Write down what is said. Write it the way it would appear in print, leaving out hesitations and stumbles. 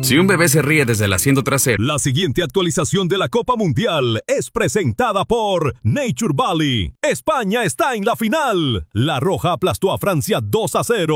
Si un bebé se ríe desde el asiento trasero. La siguiente actualización de la Copa Mundial es presentada por Nature Valley. España está en la final. La Roja aplastó a Francia 2-0.